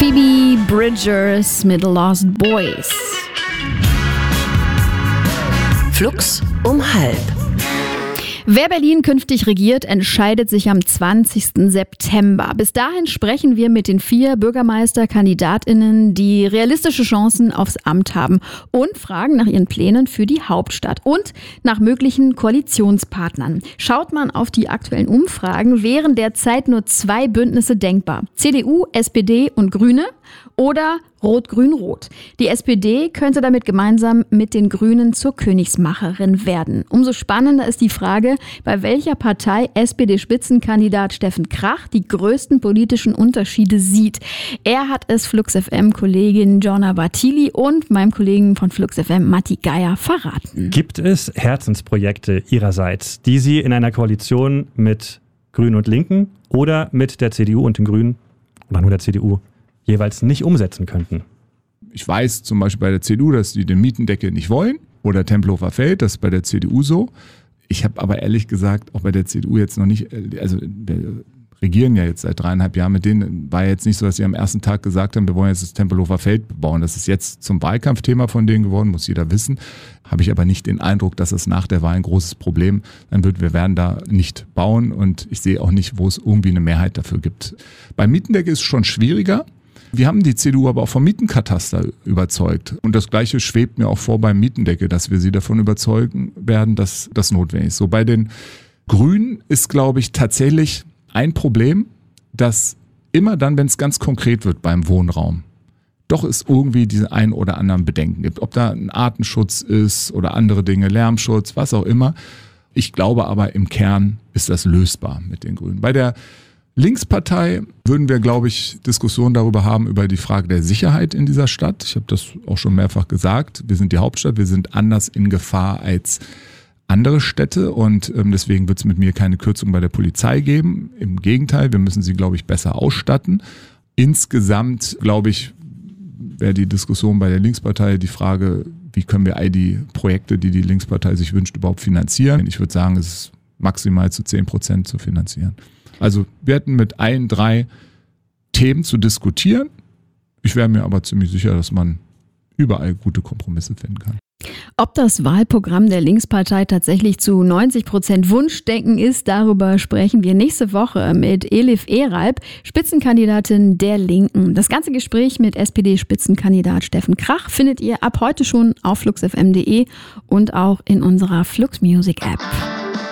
Phoebe Bridgers mit Lost Boys. Flux um 12:30. Wer Berlin künftig regiert, entscheidet sich am 20. September. Bis dahin sprechen wir mit den 4 BürgermeisterkandidatInnen, die realistische Chancen aufs Amt haben, und fragen nach ihren Plänen für die Hauptstadt und nach möglichen Koalitionspartnern. Schaut man auf die aktuellen Umfragen, wären derzeit nur 2 Bündnisse denkbar: CDU, SPD und Grüne oder Rot-Grün-Rot. Die SPD könnte damit gemeinsam mit den Grünen zur Königsmacherin werden. Umso spannender ist die Frage, bei welcher Partei SPD-Spitzenkandidat Steffen Krach die größten politischen Unterschiede sieht. Er hat es Flux FM-Kollegin Jonna Bartili und meinem Kollegen von Flux FM Matti Geier verraten. Gibt es Herzensprojekte Ihrerseits, die Sie in einer Koalition mit Grünen und Linken oder mit der CDU und den Grünen oder nur der CDU jeweils nicht umsetzen könnten? Ich weiß zum Beispiel bei der CDU, dass die den Mietendeckel nicht wollen, oder Tempelhofer Feld, das ist bei der CDU so. Ich habe aber ehrlich gesagt auch bei der CDU jetzt noch nicht, also wir regieren ja jetzt seit 3,5 Jahren mit denen, war jetzt nicht so, dass sie am ersten Tag gesagt haben, wir wollen jetzt das Tempelhofer Feld bauen. Das ist jetzt zum Wahlkampfthema von denen geworden, muss jeder wissen. Habe ich aber nicht den Eindruck, dass es nach der Wahl ein großes Problem sein wird. Wir werden da nicht bauen und ich sehe auch nicht, wo es irgendwie eine Mehrheit dafür gibt. Beim Mietendeckel ist es schon schwieriger. Wir haben die CDU aber auch vom Mietenkataster überzeugt. Und das Gleiche schwebt mir auch vor beim Mietendeckel, dass wir sie davon überzeugen werden, dass das notwendig ist. So, bei den Grünen ist, glaube ich, tatsächlich ein Problem, dass immer dann, wenn es ganz konkret wird beim Wohnraum, doch es irgendwie diese ein oder anderen Bedenken gibt. Ob da ein Artenschutz ist oder andere Dinge, Lärmschutz, was auch immer. Ich glaube aber, im Kern ist das lösbar mit den Grünen. Bei der Linkspartei würden wir, glaube ich, Diskussionen darüber haben, über die Frage der Sicherheit in dieser Stadt. Ich habe das auch schon mehrfach gesagt. Wir sind die Hauptstadt, wir sind anders in Gefahr als andere Städte und deswegen wird es mit mir keine Kürzung bei der Polizei geben. Im Gegenteil, wir müssen sie, glaube ich, besser ausstatten. Insgesamt, glaube ich, wäre die Diskussion bei der Linkspartei die Frage, wie können wir all die Projekte, die die Linkspartei sich wünscht, überhaupt finanzieren. Ich würde sagen, es ist maximal zu 10% zu finanzieren. Also wir hätten mit 3 Themen zu diskutieren. Ich wäre mir aber ziemlich sicher, dass man überall gute Kompromisse finden kann. Ob das Wahlprogramm der Linkspartei tatsächlich zu 90% Wunschdenken ist, darüber sprechen wir nächste Woche mit Elif Eralp, Spitzenkandidatin der Linken. Das ganze Gespräch mit SPD-Spitzenkandidat Steffen Krach findet ihr ab heute schon auf fluxfm.de und auch in unserer Flux Music App.